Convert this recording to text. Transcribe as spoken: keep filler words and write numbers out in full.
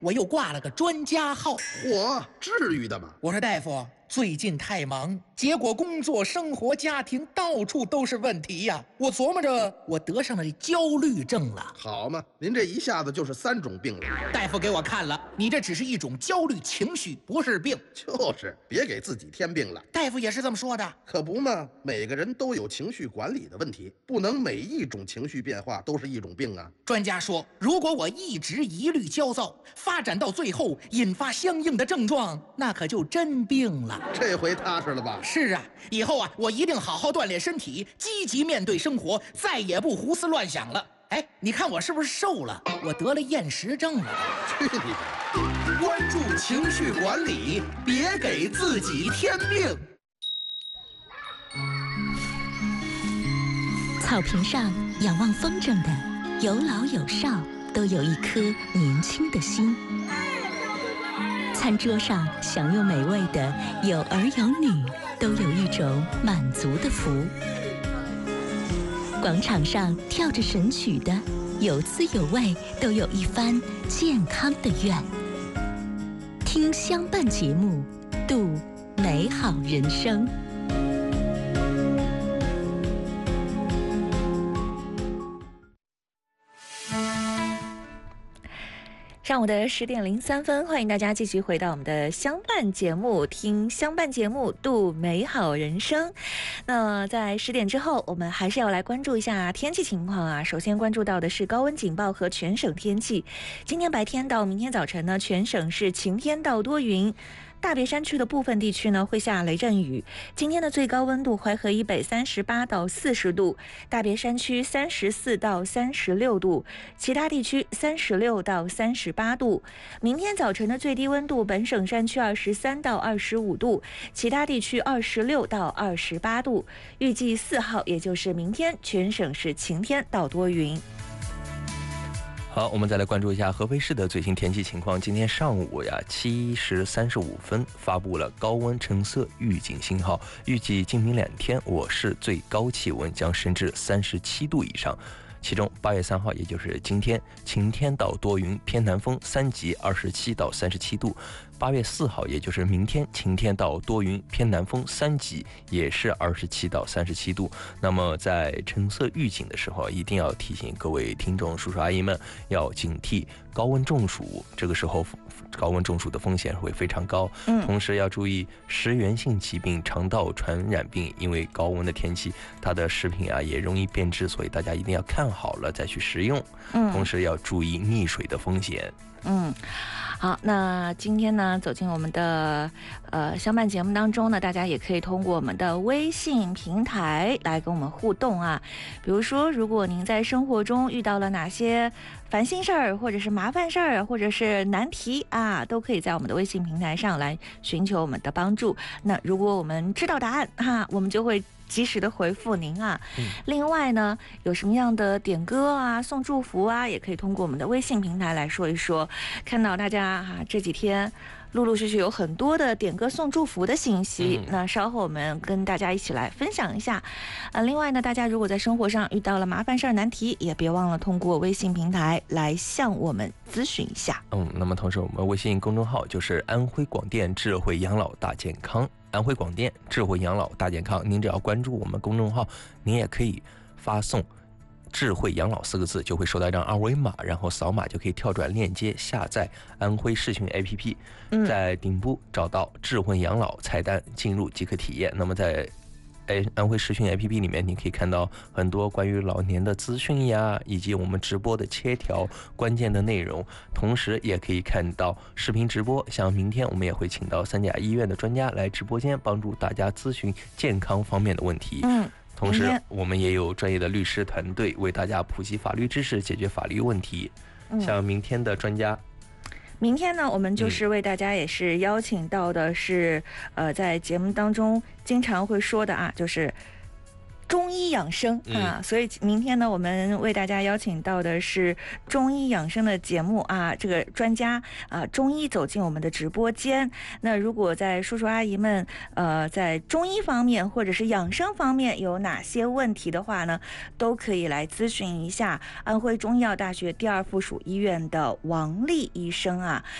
我又挂了个专家号。 嚯，至于的吗？ 我说大夫，最近太忙，结果工作、生活、家庭到处都是问题呀。我琢磨着，我得上了焦虑症了。 好嘛，您这一下子就是三种病了。 大夫给我看了，你这只是一种焦虑情绪，不是病。 就是，别给自己添病了。 大夫也是这么说的。 可不嘛，每个人都有情绪管理的问题，不能每一种情绪变化都是一种病啊。 专家说，如果我一直疑虑焦躁，发展到最后引发相应的症状，那可就真病了。 这回踏实了吧？ 是啊，以后啊，我一定好好锻炼身体，积极面对生活，再也不胡思乱想了。哎，你看我是不是瘦了？我得了厌食症了。 去你的！ 关注情绪管理，别给自己添病。 草坪上仰望风筝的，有老有少，都有一颗年轻的心。餐桌上享用美味的，有儿有女，都有一种满足的福。广场上跳着神曲的，有滋有味，都有一番健康的愿。听相伴节目，度美好人生。 上午的十点零三分，欢迎大家继续回到我们的相伴节目，听相伴节目，度美好人生。那在十点之后，我们还是要来关注一下天气情况啊。首先关注到的是高温警报和全省天气。今天白天到明天早晨呢，全省是晴天到多云。大别山区的部分地区呢会下雷阵雨。今天的最高温度，淮河以北三十八到四十度，大别山区三十四到三十六度，其他地区三十六到三十八度。明天早晨的最低温度，本省山区二十三到二十五度，其他地区二十六到二十八度。预计四号，也就是明天，全省是晴天到多云。 好，我们再来关注一下合肥市的最新天气情况。今天上午呀，七时三十五分发布了高温橙色预警信号，预计今明两天我市最高气温将升至三十七度以上。其中八月三号，也就是今天，晴天到多云，偏南风三级，二十七到三十七度。八月四号，也就是明天，晴天到多云，偏南风三级，也是二十七到三十七度。那么在橙色预警的时候，一定要提醒各位听众叔叔阿姨们要警惕高温中暑，这个时候高温中暑的风险会非常高。 嗯， 同时要注意食源性疾病、肠道传染病，因为高温的天气，它的食品啊也容易变质，所以大家一定要看好了再去食用。 嗯， 同时要注意溺水的风险。 嗯，好，那今天呢，走进我们的呃相伴节目当中呢，大家也可以通过我们的微信平台来跟我们互动啊。比如说，如果您在生活中遇到了哪些烦心事儿，或者是麻烦事儿，或者是难题啊，都可以在我们的微信平台上来寻求我们的帮助。那如果我们知道答案哈，我们就会及时的回复您啊。 嗯、 另外呢，有什么样的点歌啊、送祝福啊，也可以通过我们的微信平台来说一说。看到大家哈、啊、这几天陆陆续续有很多的点歌送祝福的信息， 嗯、 那稍后我们跟大家一起来分享一下。呃，另外呢，大家如果在生活上遇到了麻烦事儿、难题，也别忘了通过微信平台来向我们咨询一下。 嗯，那么同时我们微信公众号就是安徽广电智慧养老大健康。安徽广电智慧养老大健康，您只要关注我们公众号，您也可以发送智慧养老四个字，就会收到一张二维码，然后扫码就可以跳转链接下载安徽视讯 A P P， 在顶部找到智慧养老菜单，进入即可体验。那么在安徽视讯 A P P 里面，你可以看到很多关于老年的资讯呀，以及我们直播的切条关键的内容，同时也可以看到视频直播。像明天我们也会请到三甲医院的专家来直播间，帮助大家咨询健康方面的问题。 嗯， 同时我们也有专业的律师团队为大家普及法律知识，解决法律问题。像明天的专家。 明天呢，我们就是为大家也是邀请到的是，嗯、呃，在节目当中经常会说的啊，就是中医养生啊， 嗯、 所以明天呢，我们为大家邀请到的是中医养生的节目啊，这个专家啊，中医走进我们的直播间。那如果在叔叔阿姨们呃在中医方面或者是养生方面有哪些问题的话呢，都可以来咨询一下安徽中医药大学第二附属医院的王丽医生啊。